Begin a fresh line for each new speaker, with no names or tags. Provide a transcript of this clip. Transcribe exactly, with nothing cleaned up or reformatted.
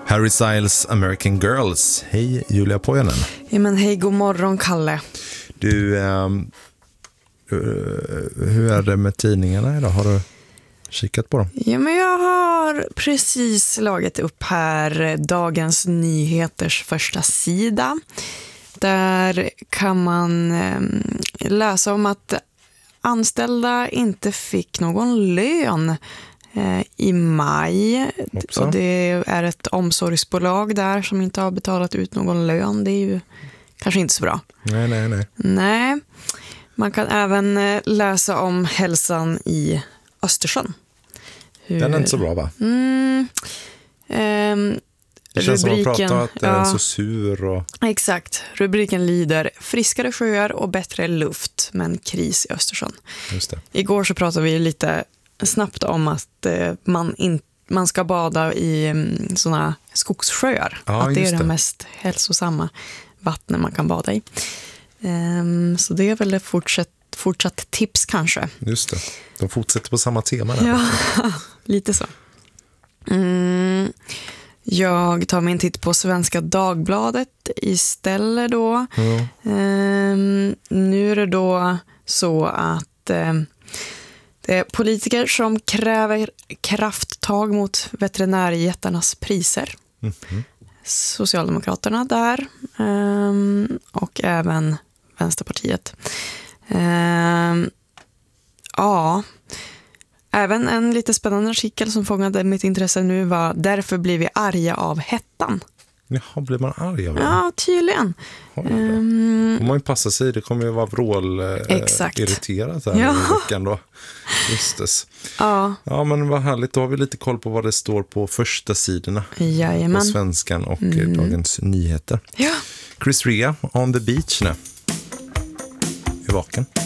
Harry Styles American Girls. Hej Julia Pojanen.
Ja, men hej, god morgon Kalle.
Du, um, hur är det med tidningarna idag? Har du kikat på dem?
Ja, men jag har precis slagit upp här Dagens Nyheters första sida. Där kan man um, läsa om att anställda inte fick någon lön i maj. Och det är ett omsorgsbolag där som inte har betalat ut någon lön. Det är ju kanske inte så bra.
Nej, nej, nej.
Nej. Man kan även läsa om hälsan i Östersjön. Hur...
Den är inte så bra, va?
Mm, ehm,
det känns
rubriken,
som att prata att den
ja,
är så sur. Och...
Exakt. Rubriken lyder: friskare sjöar och bättre luft, men kris i Östersjön.
Just det.
Igår så pratade vi lite snabbt om att eh, man, in, man ska bada i um, såna skogssjöar.
Ja,
att det är det,
det
mest hälsosamma vattnet man kan bada i. Um, så det är väl ett fortsatt, fortsatt tips kanske.
Just det. De fortsätter på samma tema där.
Ja, lite så. Mm, jag tar mig en titt på Svenska Dagbladet istället då.
Mm.
Um, nu är det då så att... Um, Det är politiker som kräver krafttag mot veterinärjättarnas priser. Mm-hmm. Socialdemokraterna där um, och även Vänsterpartiet. Um, ja, även en lite spännande artikel som fångade mitt intresse nu var: därför blir vi arga av hettan.
Jaha, blir man arg av det?
Ja, tydligen.
Um, Om man passa sig, det kommer ju vara vrål eh, irriterat här
ja.
i veckan då. Just det.
Ja.
Ja, men vad härligt. Då har vi lite koll på vad det står på första sidorna.
Jajamän.
På Svenskan och
mm.
Dagens Nyheter.
Ja.
Chris Rea on the beach nu. Är vaken.